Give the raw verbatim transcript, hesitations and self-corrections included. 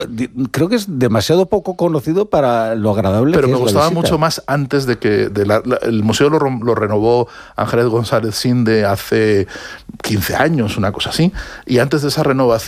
creo que es demasiado poco conocido para lo agradable Pero que me es gustaba la visita. mucho más antes de que... De la, la, el museo lo, lo renovó Ángeles González Sinde hace quince años, una cosa así, y antes de esa renovación